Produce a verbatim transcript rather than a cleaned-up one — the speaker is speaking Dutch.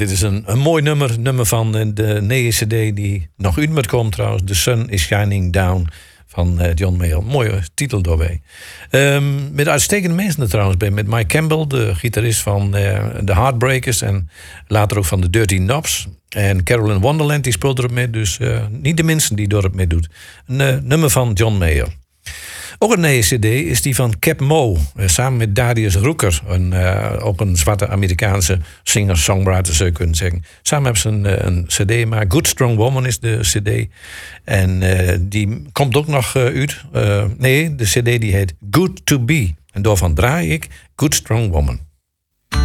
dit is een, een mooi nummer. Nummer van de nieuwe cd die nog uit moet komen trouwens. The Sun is Shining Down van uh, John Mayall. Mooie titel daarbij. Um, met uitstekende mensen er trouwens bij. Met Mike Campbell, de gitarist van uh, de Heartbreakers. En later ook van de Dirty Knobs. En Carolyn Wonderland die speelt erop mee. Dus uh, niet de minste die erop mee doet. Een uh, nummer van John Mayall. Ook een nieuwe cd is die van Cap Mo. Uh, samen met Darius Rucker. Een, uh, ook een zwarte Amerikaanse singer-songwriter zou je kunnen zeggen. Samen hebben ze een, uh, een cd gemaakt. Good Strong Woman is de cd. En uh, die komt ook nog uh, uit. Uh, nee, de cd die heet Good To Be. En daarvan draai ik Good Strong Woman.